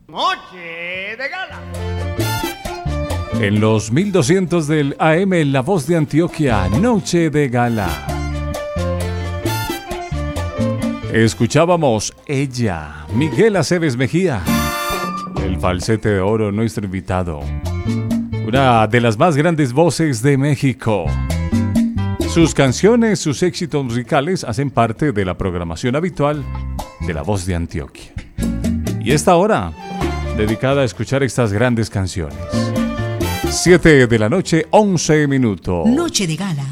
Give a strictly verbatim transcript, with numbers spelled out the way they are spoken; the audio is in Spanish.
Noche de Gala. En los mil doscientos del A M, La Voz de Antioquia, Noche de Gala. Escuchábamos Ella, Miguel Aceves Mejía. El falsete de oro, nuestro invitado. Una de las más grandes voces de México. Sus canciones, sus éxitos musicales hacen parte de la programación habitual de La Voz de Antioquia. Y esta hora, dedicada a escuchar estas grandes canciones. siete de la noche, once minutos. Noche de Gala.